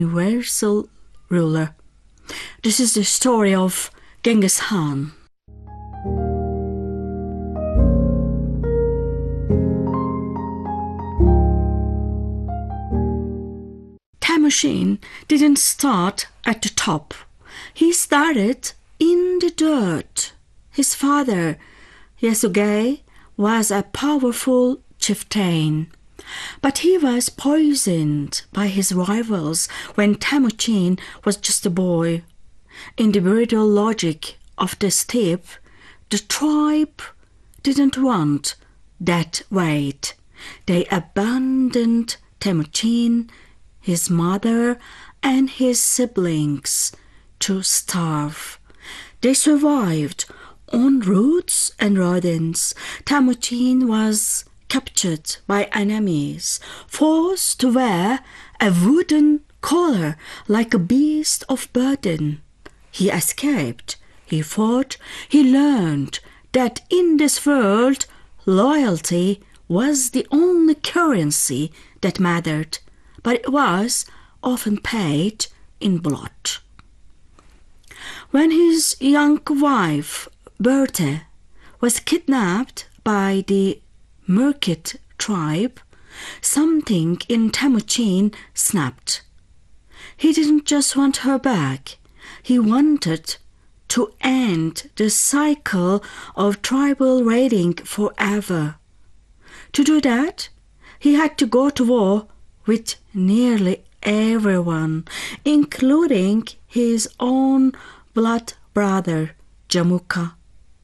universal ruler. This is the story of Genghis Khan. Temujin didn't start at the top. He started in the dirt. His father, Yasugei, was a powerful chieftain, but he was poisoned by his rivals when Temujin was just a boy. In the brutal logic of the steppe, the tribe didn't want that weight. They abandoned Temujin, his mother, and his siblings to starve. They survived on roots and rodents. Temujin was captured by enemies, forced to wear a wooden collar like a beast of burden. He escaped, he fought, he learned that in this world loyalty was the only currency that mattered, but it was often paid in blood. When his young wife, Berthe, was kidnapped by the Merkit tribe, something in Temujin snapped. He didn't just want her back. He wanted to end the cycle of tribal raiding forever. To do that, he had to go to war with nearly everyone, including his own blood brother, Jamukha.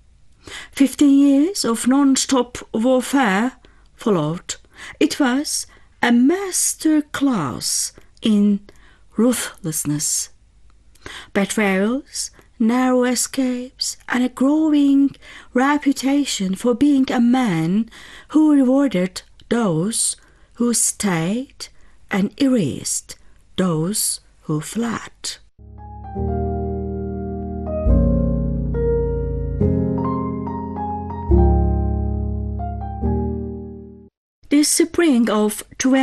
15 years of non-stop warfare followed. It was a master class in ruthlessness. Betrayals, narrow escapes, and a growing reputation for being a man who rewarded those who stayed and erased those who fled. The spring of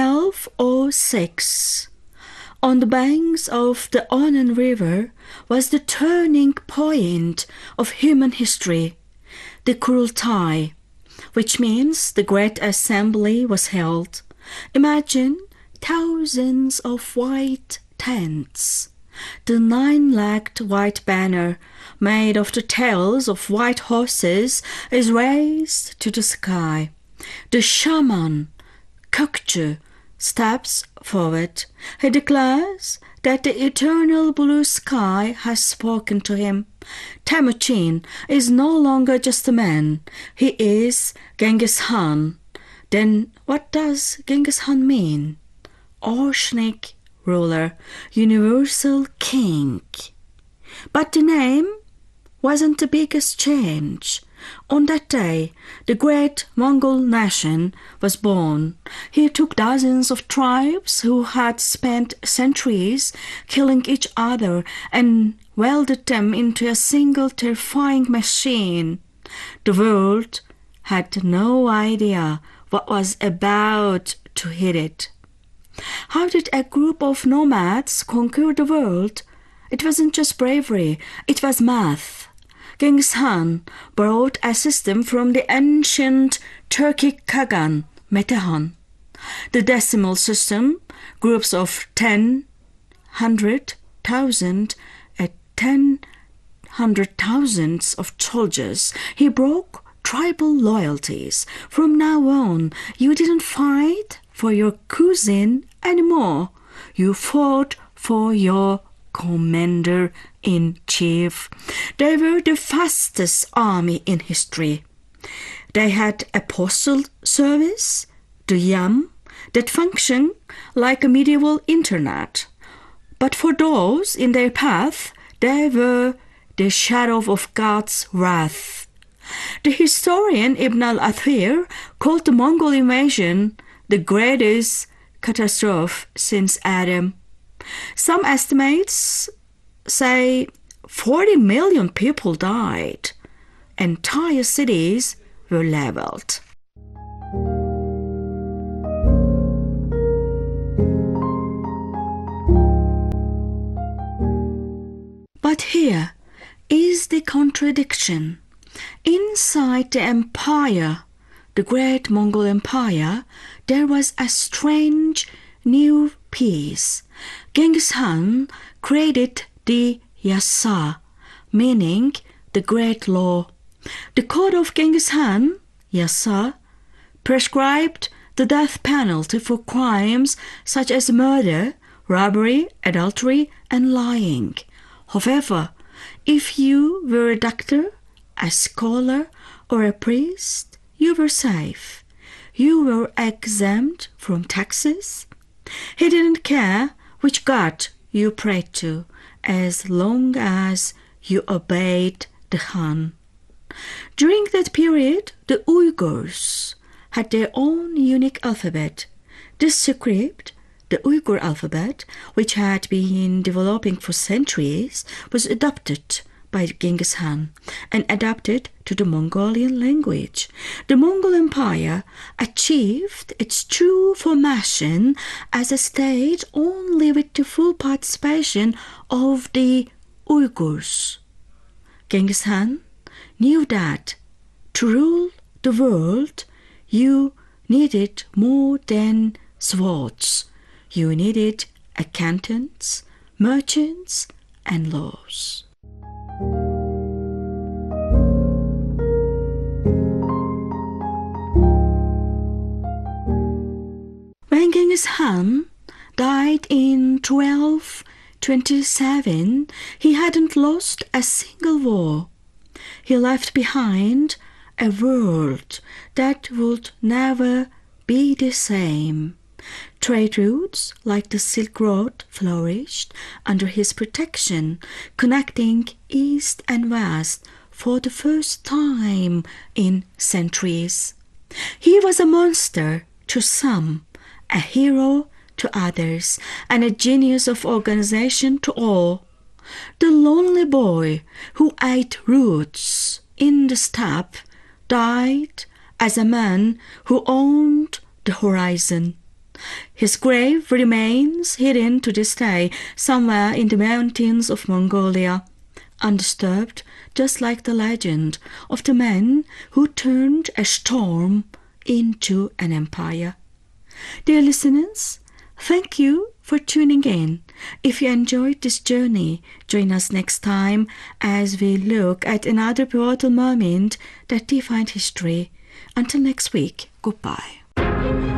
1206, on the banks of the Onan River, was the turning point of human history, the Kurultai, which means the Great Assembly was held. Imagine thousands of white tents. The 9-legged white banner, made of the tails of white horses, is raised to the sky. The shaman, Kökçü, steps forward. He declares that the eternal blue sky has spoken to him. Temujin is no longer just a man. He is Genghis Khan. Then what does Genghis Khan mean? Oceanic ruler, universal king. But the name wasn't the biggest change. On that day, the great Mongol nation was born. He took dozens of tribes who had spent centuries killing each other and welded them into a single terrifying machine. The world had no idea what was about to hit it. How did a group of nomads conquer the world? It wasn't just bravery, it was math. Genghis Khan borrowed a system from the ancient Turkic Kagan, Metehan. The decimal system, groups of 10, 100, 1,000, and 10,000 of soldiers. He broke tribal loyalties. From now on, you didn't fight for your cousin anymore. You fought for your commander-in-chief. They were the fastest army in history. They had a postal service, the Yam, that functioned like a medieval internet. But for those in their path, they were the shadow of God's wrath. The historian Ibn al-Athir called the Mongol invasion the greatest catastrophe since Adam. Some estimates say 40 million people died. Entire cities were leveled. But here is the contradiction. Inside the empire, the great Mongol Empire, there was a strange new piece. Genghis Khan created the Yasa, meaning the great law. The code of Genghis Khan, Yasa, prescribed the death penalty for crimes such as murder, robbery, adultery, and lying. However, if you were a doctor, a scholar, or a priest, you were safe. You were exempt from taxes. He didn't care which god you prayed to, as long as you obeyed the Khan. During that period, the Uyghurs had their own unique alphabet. This script, the Uyghur alphabet, which had been developing for centuries, was adopted by Genghis Khan and adapted to the Mongolian language. The Mongol Empire achieved its true formation as a state only with the full participation of the Uyghurs. Genghis Khan knew that to rule the world, you needed more than swords. You needed accountants, merchants, and laws. When Genghis Khan died in 1227, he hadn't lost a single war. He left behind a world that would never be the same. Trade routes like the Silk Road flourished under his protection, connecting East and West for the first time in centuries. He was a monster to some, a hero to others, and a genius of organization to all. The lonely boy who ate roots in the steppe died as a man who owned the horizon. His grave remains hidden to this day somewhere in the mountains of Mongolia, undisturbed, just like the legend of the man who turned a storm into an empire. Dear listeners, thank you for tuning in. If you enjoyed this journey, join us next time as we look at another pivotal moment that defined history. Until next week, goodbye.